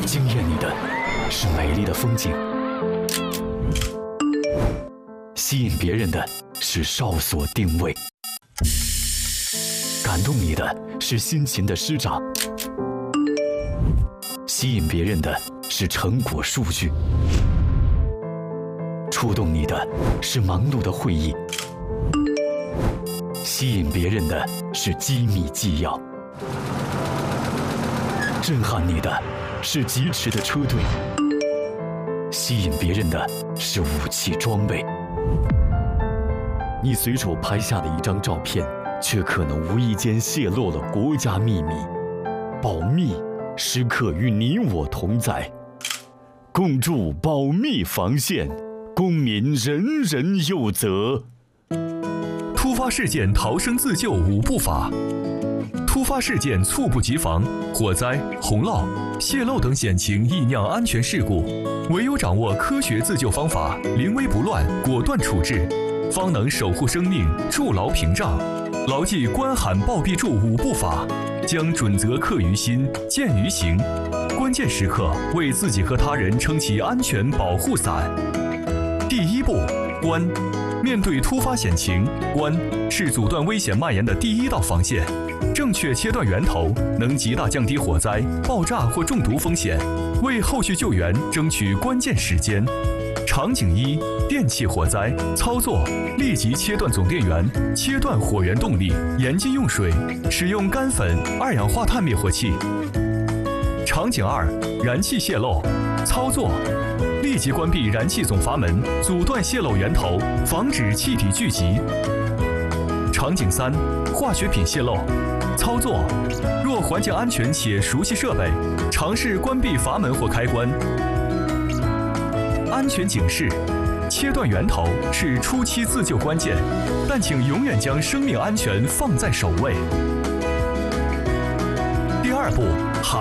惊艳你的是美丽的风景，吸引别人的是哨所定位，感动你的是辛勤的师长，吸引别人的是成果数据，触动你的是忙碌的会议，吸引别人的是机密纪要，震撼你的是疾驰的车队，吸引别人的是武器装备。你随手拍下的一张照片，却可能无意间泄露了国家秘密。保密时刻与你我同在，共筑保密防线，公民人人有责。 突发事件逃生自救5步法。突发事件猝不及防，火灾、洪涝、泄漏等险情易酿安全事故，唯有掌握科学自救方法，临危不乱，果断处置，方能守护生命，筑牢屏障。牢记关喊报必助5步法，将准则刻于心，见于行。关键时刻为自己和他人撑起安全保护伞。第1步，关。面对突发险情，关是阻断危险蔓延的第一道防线。正确切断源头，能极大降低火灾、爆炸或中毒风险，为后续救援争取关键时间。场景1：电气火灾，操作：立即切断总电源，切断火源动力，严禁用水，使用干粉、二氧化碳灭火器。场景2：燃气泄漏，操作：立即关闭燃气总阀门，阻断泄漏源头，防止气体聚集。场景3：化学品泄漏，操作：若环境安全且熟悉设备，尝试关闭阀门或开关。安全警示：切断源头是初期自救关键，但请永远将生命安全放在首位。第2步，